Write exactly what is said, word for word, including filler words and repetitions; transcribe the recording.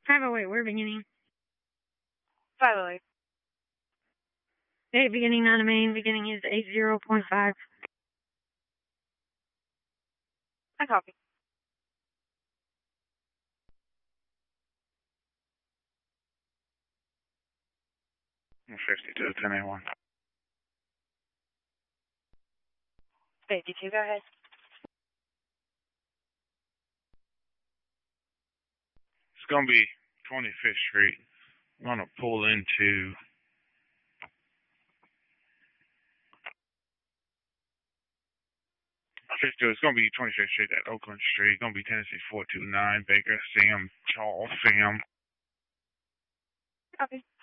five oh eight, we're beginning. five oh eight. Hey, beginning on the main. Beginning is eight zero point five. I copy. fifty-two, ten A one. fifty-two, go ahead. It's going to be twenty-fifth Street. I'm going to pull into fifty-two. It's going to be twenty-fifth Street at Oakland Street. It's going to be Tennessee four two nine, Baker, Sam, Charles, Sam. Copy.